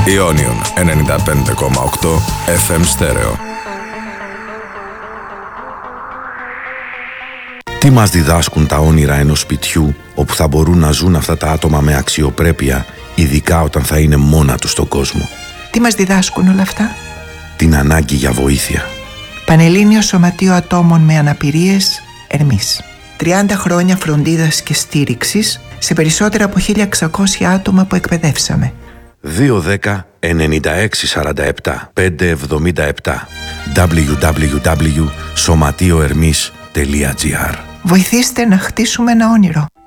Ionion 95,8 FM στέρεο. Τι μας διδάσκουν τα όνειρα ενός σπιτιού όπου θα μπορούν να ζουν αυτά τα άτομα με αξιοπρέπεια, ειδικά όταν θα είναι μόνα τους στον κόσμο? Τι μας διδάσκουν όλα αυτά? Την ανάγκη για βοήθεια. Πανελλήνιο Σωματείο Ατόμων με Αναπηρίες, Ερμής. 30 χρόνια φροντίδας και στήριξης σε περισσότερα από 1.600 άτομα που εκπαιδεύσαμε. 210-9647 577 www.somatioermis.gr. Βοηθήστε να χτίσουμε ένα όνειρο.